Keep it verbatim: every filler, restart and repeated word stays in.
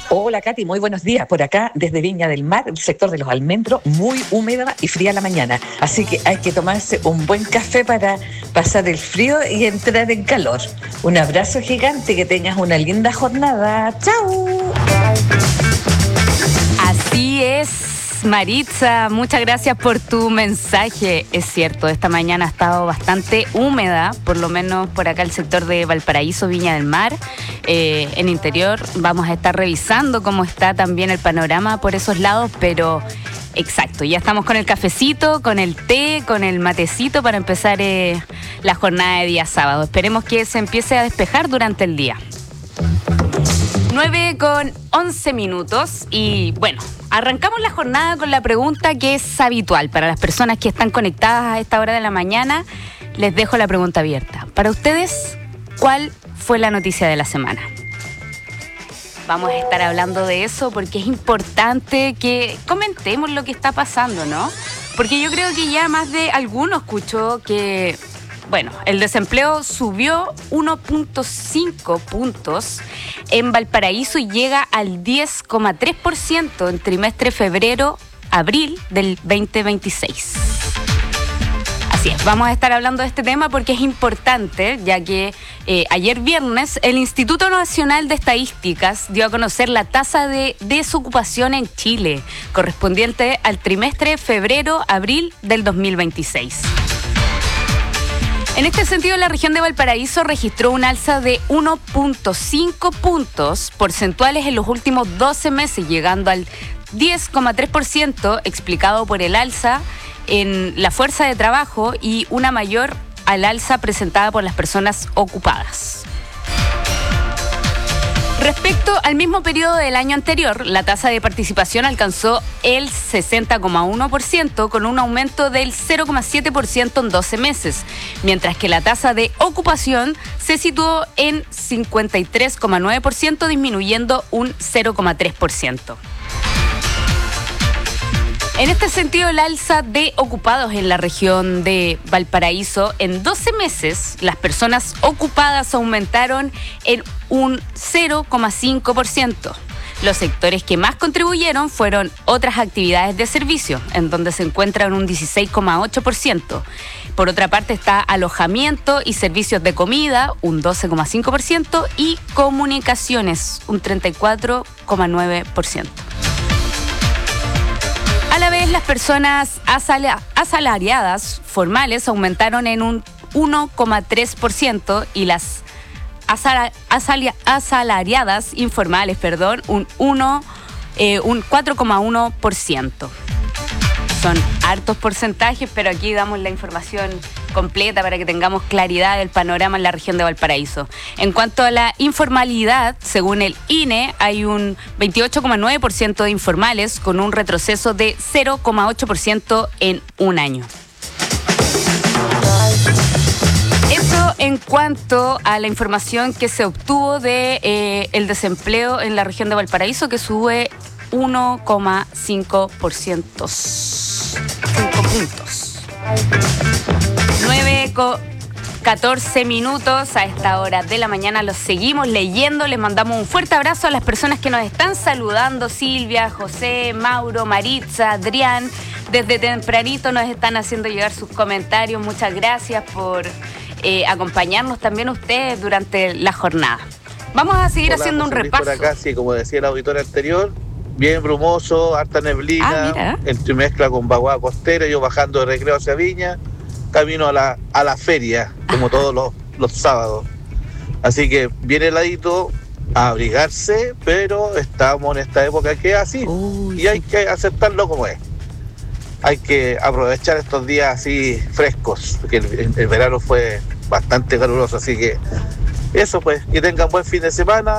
Hola Katy, muy buenos días. Por acá, desde Viña del Mar, el sector de los almendros, muy húmeda y fría la mañana. Así que hay que tomarse un buen café para pasar el frío y entrar en calor. Un abrazo gigante, que tengas una linda jornada. ¡Chao! Así es, Maritza, muchas gracias por tu mensaje. Es cierto, esta mañana ha estado bastante húmeda, por lo menos por acá el sector de Valparaíso, Viña del Mar. Eh, en interior vamos a estar revisando cómo está también el panorama por esos lados, pero exacto, ya estamos con el cafecito, con el té, con el matecito para empezar eh, la jornada de día sábado. Esperemos que se empiece a despejar durante el día. nueve con once minutos y bueno, arrancamos la jornada con la pregunta que es habitual para las personas que están conectadas a esta hora de la mañana. Les dejo la pregunta abierta. Para ustedes, ¿cuál fue la noticia de la semana? Vamos a estar hablando de eso porque es importante que comentemos lo que está pasando, ¿no? Porque yo creo que ya más de alguno escuchó que, bueno, el desempleo subió uno punto cinco puntos en Valparaíso y llega al diez coma tres por ciento en trimestre febrero-abril del veinte veintiséis. Así es, vamos a estar hablando de este tema porque es importante, ya que eh, ayer viernes el Instituto Nacional de Estadísticas dio a conocer la tasa de desocupación en Chile, correspondiente al trimestre febrero-abril del dos mil veintiséis. En este sentido, la región de Valparaíso registró un alza de uno punto cinco puntos porcentuales en los últimos doce meses, llegando al diez coma tres por ciento, explicado por el alza en la fuerza de trabajo y una mayor al alza presentada por las personas ocupadas. Respecto al mismo periodo del año anterior, la tasa de participación alcanzó el sesenta coma uno por ciento con un aumento del cero coma siete por ciento en doce meses, mientras que la tasa de ocupación se situó en cincuenta y tres coma nueve por ciento, disminuyendo un cero coma tres por ciento. En este sentido, el alza de ocupados en la región de Valparaíso, en doce meses, las personas ocupadas aumentaron en un cero coma cinco por ciento. Los sectores que más contribuyeron fueron otras actividades de servicio, en donde se encuentran un dieciséis coma ocho por ciento. Por otra parte está alojamiento y servicios de comida, un doce coma cinco por ciento, y comunicaciones, un treinta y cuatro coma nueve por ciento. A la vez, las personas asala- asalariadas formales aumentaron en un uno coma tres por ciento y las asala- asalia- asalariadas informales, perdón, un, uno, eh, un cuatro coma uno por ciento. Son hartos porcentajes, pero aquí damos la información completa para que tengamos claridad del panorama en la región de Valparaíso. En cuanto a la informalidad, según el I N E, hay un veintiocho coma nueve por ciento de informales, con un retroceso de cero coma ocho por ciento en un año. Eso en cuanto a la información que se obtuvo de eh, el desempleo en la región de Valparaíso, que sube uno coma cinco por ciento. cinco puntos. nueve con catorce minutos a esta hora de la mañana. Los seguimos leyendo. Les mandamos un fuerte abrazo a las personas que nos están saludando. Silvia, José, Mauro, Maritza, Adrián. Desde tempranito nos están haciendo llegar sus comentarios. Muchas gracias por eh, acompañarnos también ustedes durante la jornada. Vamos a seguir Hola, haciendo José un repaso. Por acá, sí, como decía el auditor anterior, bien brumoso, harta neblina, ah, entremezcla con vaguada costera, yo bajando de Recreo hacia Viña, camino a la, a la feria, como todos los, los sábados. Así que bien heladito, a abrigarse, pero estamos en esta época que es así, Uy, y hay sí. que aceptarlo como es. Hay que aprovechar estos días así frescos, porque el, el, el verano fue bastante caluroso, así que eso pues, que tengan buen fin de semana.